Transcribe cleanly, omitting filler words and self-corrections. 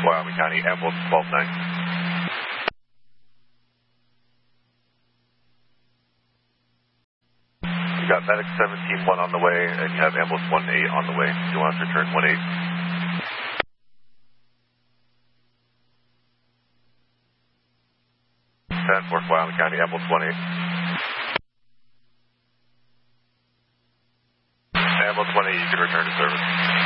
Wyoming County, ambulance 12-9. You got medic 17-1 on the way, and you have ambulance 1-8 on the way. Do you want us to return 1-8? 10-4, Wyoming County, ambulance 1-8. Ambulance 1-8, you can return to service.